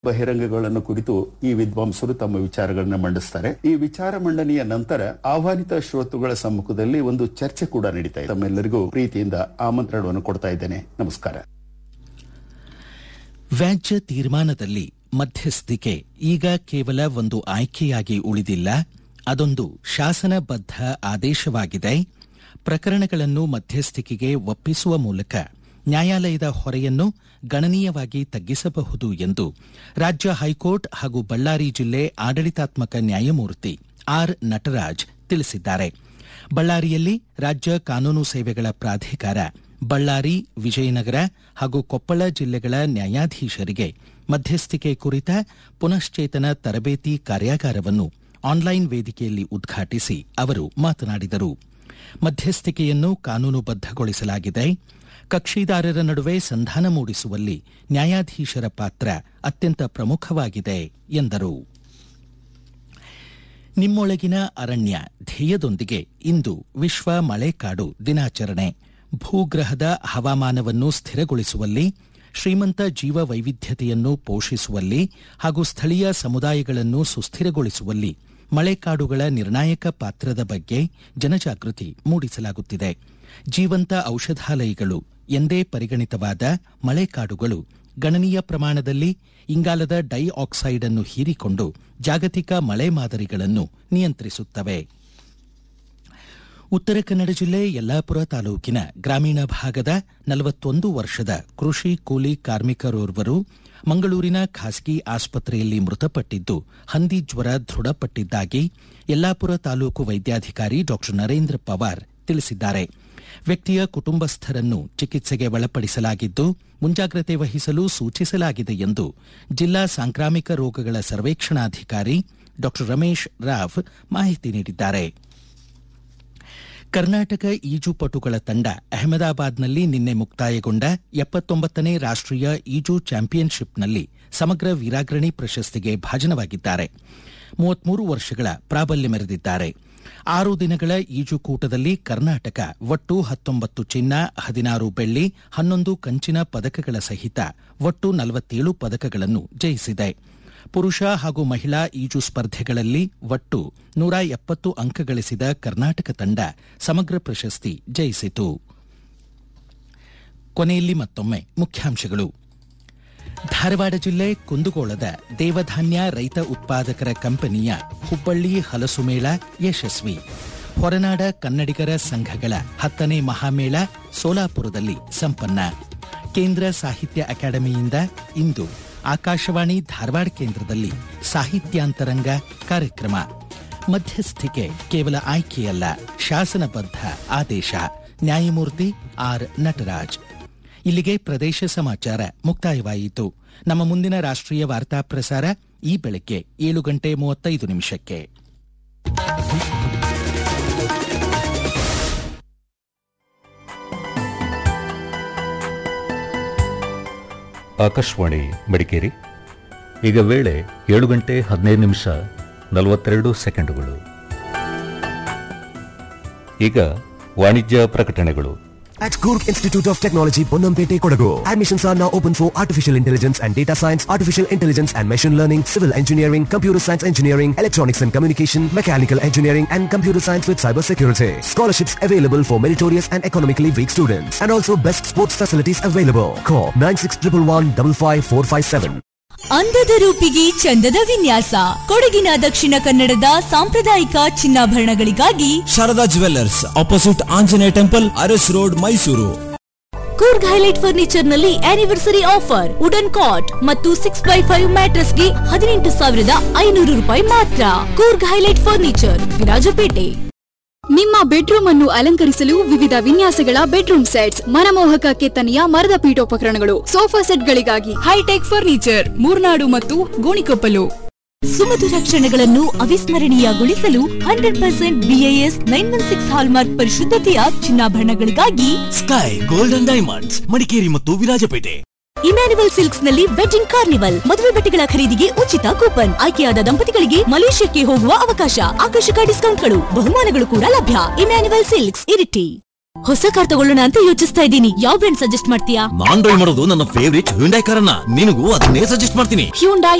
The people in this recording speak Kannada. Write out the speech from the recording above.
ಬಹಿರಂಗಗಳನ್ನು ಕುರಿತು ಈ ವಿದ್ವಾಂಸರು ತಮ್ಮ ವಿಚಾರಗಳನ್ನು ಮಂಡಿಸ್ತಾರೆ. ಈ ವಿಚಾರ ಮಂಡನೆಯ ನಂತರ ಆಹ್ವಾನಿತ ಶ್ರೋತೃಗಳ ಸಮ್ಮುಖದಲ್ಲಿ ಒಂದು ಚರ್ಚೆ ಕೂಡ ನಡೀತಾ ಇದೆ. ತಮ್ಮೆಲ್ಲರಿಗೂ ಪ್ರೀತಿಯಿಂದ ಆಮಂತ್ರಣವನ್ನು ಕೊಡ್ತಾ ಇದ್ದೇನೆ. ನಮಸ್ಕಾರ. ವ್ಯಾಜ್ಯ ತೀರ್ಮಾನದಲ್ಲಿ ಮಧ್ಯಸ್ಥಿಕೆ ಈಗ ಕೇವಲ ಒಂದು ಆಯ್ಕೆಯಾಗಿ ಉಳಿದಿಲ್ಲ, ಅದೊಂದು ಶಾಸನಬದ್ಧ ಆದೇಶವಾಗಿದೆ. ಪ್ರಕರಣಗಳನ್ನು ಮಧ್ಯಸ್ಥಿಕೆಗೆ ಒಪ್ಪಿಸುವ ಮೂಲಕ ನ್ಯಾಯಾಲಯದ ಹೊರೆಯನ್ನು ಗಣನೀಯವಾಗಿ ತಗ್ಗಿಸಬಹುದು ಎಂದು ರಾಜ್ಯ ಹೈಕೋರ್ಟ್ ಹಾಗೂ ಬಳ್ಳಾರಿ ಜಿಲ್ಲೆ ಆಡಳಿತಾತ್ಮಕ ನ್ಯಾಯಮೂರ್ತಿ ಆರ್ ನಟರಾಜ್ ತಿಳಿಸಿದ್ದಾರೆ. ಬಳ್ಳಾರಿಯಲ್ಲಿ ರಾಜ್ಯ ಕಾನೂನು ಸೇವೆಗಳ ಪ್ರಾಧಿಕಾರ ಬಳ್ಳಾರಿ, ವಿಜಯನಗರ ಹಾಗೂ ಕೊಪ್ಪಳ ಜಿಲ್ಲೆಗಳ ನ್ಯಾಯಾಧೀಶರಿಗೆ ಮಧ್ಯಸ್ಥಿಕೆ ಕುರಿತ ಪುನಶ್ಚೇತನ ತರಬೇತಿ ಕಾರ್ಯಾಗಾರವನ್ನು ಆನ್ಲೈನ್ ವೇದಿಕೆಯಲ್ಲಿ ಉದ್ಘಾಟಿಸಿ ಅವರು ಮಾತನಾಡಿದರು. ಮಧ್ಯಸ್ಥಿಕೆಯನ್ನು ಕಾನೂನುಬದ್ಧಗೊಳಿಸಲಾಗಿದೆ. ಕಕ್ಷಿದಾರರ ನಡುವೆ ಸಂಧಾನ ಮೂಡಿಸುವಲ್ಲಿ ನ್ಯಾಯಾಧೀಶರ ಪಾತ್ರ ಅತ್ಯಂತ ಪ್ರಮುಖವಾಗಿದೆ ಎಂದರು. ನಿಮ್ಮೊಳಗಿನ ಅರಣ್ಯ ಧ್ಯೇಯದೊಂದಿಗೆ ಇಂದು ವಿಶ್ವ ಮಳೆಕಾಡು ದಿನಾಚರಣೆ. ಭೂಗ್ರಹದ ಹವಾಮಾನವನ್ನು ಸ್ಥಿರಗೊಳಿಸುವಲ್ಲಿ, ಶ್ರೀಮಂತ ಜೀವ ವೈವಿಧ್ಯತೆಯನ್ನು ಪೋಷಿಸುವಲ್ಲಿ ಹಾಗೂ ಸ್ಥಳೀಯ ಸಮುದಾಯಗಳನ್ನು ಸುಸ್ಥಿರಗೊಳಿಸುವಲ್ಲಿ ಮಳೆಕಾಡುಗಳ ನಿರ್ಣಾಯಕ ಪಾತ್ರದ ಬಗ್ಗೆ ಜನಜಾಗೃತಿ ಮೂಡಿಸಲಾಗುತ್ತಿದೆ. ಜೀವಂತ ಔಷಧಾಲಯಗಳು ಎಂದೇ ಪರಿಗಣಿತವಾದ ಮಳೆಕಾಡುಗಳು ಗಣನೀಯ ಪ್ರಮಾಣದಲ್ಲಿ ಇಂಗಾಲದ ಡೈಆಕ್ಸೈಡ್ ಅನ್ನು ಹೀರಿಕೊಂಡು ಜಾಗತಿಕ ಮಳೆ ಮಾದರಿಗಳನ್ನು ನಿಯಂತ್ರಿಸುತ್ತವೆ. ಉತ್ತರ ಕನ್ನಡ ಜಿಲ್ಲೆ ಯಲ್ಲಾಪುರ ತಾಲೂಕಿನ ಗ್ರಾಮೀಣ ಭಾಗದ 41 ವರ್ಷದ ಕೃಷಿ ಕೂಲಿ ಕಾರ್ಮಿಕರೋರ್ವರು ಮಂಗಳೂರಿನ ಖಾಸಗಿ ಆಸ್ಪತ್ರೆಯಲ್ಲಿ ಮೃತಪಟ್ಟಿದ್ದು ಹಂದಿ ಜ್ವರ ದೃಢಪಟ್ಟಿದ್ದಾಗಿ ಯಲ್ಲಾಪುರ ತಾಲೂಕು ವೈದ್ಯಾಧಿಕಾರಿ ಡಾ ನರೇಂದ್ರ ಪವಾರ್ ತಿಳಿಸಿದ್ದಾರೆ. ವ್ಯಕ್ತಿಯ ಕುಟುಂಬಸ್ಥರನ್ನು ಚಿಕಿತ್ಸೆಗೆ ಒಳಪಡಿಸಲಾಗಿದ್ದು ಮುಂಜಾಗ್ರತೆ ವಹಿಸಲು ಸೂಚಿಸಲಾಗಿದೆ ಎಂದು ಜಿಲ್ಲಾ ಸಾಂಕ್ರಾಮಿಕ ರೋಗಗಳ ಸರ್ವೇಕ್ಷಣಾಧಿಕಾರಿ ಡಾ ರಮೇಶ್ ರಾವ್ ಮಾಹಿತಿ ನೀಡಿದ್ದಾರೆ. ಕರ್ನಾಟಕ ಈಜುಪಟುಗಳ ತಂಡ ಅಹಮದಾಬಾದ್ನಲ್ಲಿ ನಿನ್ನೆ ಮುಕ್ತಾಯಗೊಂಡ 79ನೇ ರಾಷ್ಟ್ರೀಯ ಈಜು ಚಾಂಪಿಯನ್ಶಿಪ್ನಲ್ಲಿ ಸಮಗ್ರ ವೀರಾಗ್ರಣಿ ಪ್ರಶಸ್ತಿಗೆ ಭಾಜನವಾಗಿದ್ದಾರೆ. 33 ವರ್ಷಗಳ ಪ್ರಾಬಲ್ಯ ಮೆರೆದಿದ್ದಾರೆ. 6 ದಿನಗಳ ಈಜುಕೂಟದಲ್ಲಿ ಕರ್ನಾಟಕ ಒಟ್ಟು 19 ಚಿನ್ನ, 16 ಬೆಳ್ಳಿ, 11 ಕಂಚಿನ ಪದಕಗಳ ಸಹಿತ ಒಟ್ಟು 47 ಪದಕಗಳನ್ನು ಜಯಿಸಿದೆ. ಪುರುಷ ಹಾಗೂ ಮಹಿಳಾ ಈಜು ಸ್ಪರ್ಧೆಗಳಲ್ಲಿ ಒಟ್ಟು 170 ಅಂಕ ಗಳಿಸಿದ ಕರ್ನಾಟಕ ತಂಡ ಸಮಗ್ರ ಪ್ರಶಸ್ತಿ ಜಯಿಸಿತು. ಕೊನೆಯಲ್ಲಿ ಮತ್ತೊಮ್ಮೆ ಮುಖ್ಯಾಂಶಗಳು. ಧಾರವಾಡ ಜಿಲ್ಲೆ ಕುಂದಗೋಳದ ದೇವಧಾನ್ಯ ರೈತ ಉತ್ಪಾದಕರ ಕಂಪನಿಯ ಹುಬ್ಬಳ್ಳಿ ಹಲಸು ಮೇಳ ಯಶಸ್ವಿ. ಹೊರನಾಡ ಕನ್ನಡಿಗರ ಸಂಘಗಳ 10ನೇ ಮಹಾಮೇಳ ಸೋಲಾಪುರದಲ್ಲಿ ಸಂಪನ್ನ. ಕೇಂದ್ರ ಸಾಹಿತ್ಯ ಅಕಾಡೆಮಿಯಿಂದ ಇಂದು ಆಕಾಶವಾಣಿ ಧಾರವಾಡ ಕೇಂದ್ರದಲ್ಲಿ ಸಾಹಿತ್ಯಾಂತರಂಗ ಕಾರ್ಯಕ್ರಮ. ಮಧ್ಯಸ್ಥಿಕೆ ಕೇವಲ ಆಯ್ಕೆಯಲ್ಲ, ಶಾಸನಬದ್ಧ ಆದೇಶ. ನ್ಯಾಯಮೂರ್ತಿ ಆರ್ ನಟರಾಜ್. ಇಲ್ಲಿಗೆ ಪ್ರದೇಶ ಸಮಾಚಾರ ಮುಕ್ತಾಯವಾಯಿತು. ನಮ್ಮ ಮುಂದಿನ ರಾಷ್ಟ್ರೀಯ ವಾರ್ತಾ ಪ್ರಸಾರ ಈ ಬೆಳಗ್ಗೆ 7:35. ಆಕಾಶವಾಣಿ ಮಡಿಕೇರಿ. ಈಗ ವೇಳೆ 7:15 ಈಗ ವಾಣಿಜ್ಯ ಪ್ರಕಟಣೆಗಳು. At Kurk Institute of Technology, Bonnampete, Kodagu. Admissions are now open for Artificial Intelligence and Data Science, Artificial Intelligence and Machine Learning, Civil Engineering, Computer Science Engineering, Electronics and Communication, Mechanical Engineering and Computer Science with Cyber Security. Scholarships available for meritorious and economically weak students. And also best sports facilities available. Call 9611 ಅಂದದ ರೂಪಿಗೆ ಚಂದದ ವಿನ್ಯಾಸ. ಕೊಡಗಿನ ದಕ್ಷಿಣ ಕನ್ನಡದ ಸಾಂಪ್ರದಾಯಿಕ ಚಿನ್ನಾಭರಣಗಳಿಗಾಗಿ Sharada jewellers, opposite Anjaneya temple, Aras road, Mysuru. Coorg highlight furniture ನಲ್ಲಿ ಆನಿವರ್ಸರಿ ಆಫರ್. ವುಡನ್ ಕಾಟ್ ಮತ್ತು 6x5 ಮ್ಯಾಟ್ರೆಸ್ಗೆ 18,500 ರೂಪಾಯಿ ಮಾತ್ರ. Coorg highlight furniture, Virajpet. ನಿಮ್ಮ ಬೆಡ್ರೂಮ್ ಅನ್ನು ಅಲಂಕರಿಸಲು ವಿವಿಧ ವಿನ್ಯಾಸಗಳ ಬೆಡ್ರೂಮ್ ಸೆಟ್ಸ್, ಮನಮೋಹಕ ಕೆತ್ತನೆಯ ಮರದ ಪೀಠೋಪಕರಣಗಳು, ಸೋಫಾ ಸೆಟ್ಗಳಿಗಾಗಿ ಹೈಟೆಕ್ ಫರ್ನಿಚರ್, ಮೂರ್ನಾಡು ಮತ್ತು ಗೋಣಿಕೊಪ್ಪಲು. ಸುಮಧುರ ಕ್ಷಣಗಳನ್ನು ಅವಿಸ್ಮರಣೀಯಗೊಳಿಸಲು 100% BIS 916 hallmark ಪರಿಶುದ್ಧತೆಯ ಚಿನ್ನಾಭರಣಗಳಿಗಾಗಿ sky golden diamonds, Madikeri ಮತ್ತು ವಿರಾಜಪೇಟೆ. ಇಮ್ಯಾನ್ಯುವಲ್ ಸಿಲ್ಕ್ಸ್ ನಲ್ಲಿ ವೆಡ್ಡಿಂಗ್ ಕಾರ್ನಿವಲ್. ಮದುವೆ ಬಟ್ಟೆಗಳ ಖರೀದಿಗೆ ಉಚಿತ ಕೂಪನ್. ಆಯ್ಕೆಯಾದ ದಂಪತಿಗಳಿಗೆ ಮಲೇಷ್ಯಾಕ್ಕೆ ಹೋಗುವ ಅವಕಾಶ. ಆಕರ್ಷಕ ಡಿಸ್ಕೌಂಟ್ಗಳು, ಬಹುಮಾನಗಳು ಕೂಡ ಲಭ್ಯ. Emmanuel silks, Iritty. ಹೊಸ ಕಾರ್ ತಗೊಳ್ಳೋಣ ಅಂತ ಯೋಚಿಸ್ತಾ ಇದ್ದೀನಿ. ಯಾವ ಬ್ರ್ಯಾಂಡ್ ಸಜೆಸ್ಟ್ ಮಾಡ್ತೀಯಾ? ನಾನ್ ಡ್ರೈವ್ ಮಾಡೋದು ನನ್ನ ಫೇವರಿಟ್ ಹ್ಯುಂಡೈ ಕಾರನ್ನ. ನಿನಗೂ ಅದನ್ನೇ ಸಜೆಸ್ಟ್ ಮಾಡ್ತೀನಿ. ಹ್ಯುಂಡೈ